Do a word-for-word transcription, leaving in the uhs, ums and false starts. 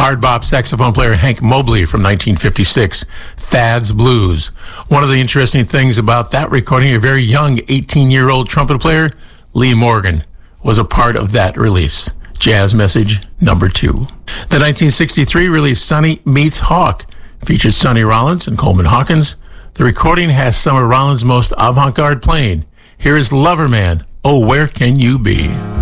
hard bop saxophone player Hank Mobley from nineteen fifty-six, Thad's Blues. One of the interesting things about that recording, a very young eighteen-year-old trumpet player, Lee Morgan, was a part of that release. Jazz Message number two. The nineteen sixty-three release, Sonny Meets Hawk, featured Sonny Rollins and Coleman Hawkins. The recording has some of Rollins' most avant-garde playing. Here is Loverman, Oh, Where Can You Be?